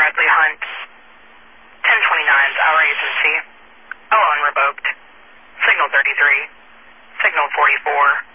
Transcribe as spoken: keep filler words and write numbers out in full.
Bradley Hunt, ten twenty-nine, our agency. Oh, unrevoked. Signal thirty-three. Signal forty-four.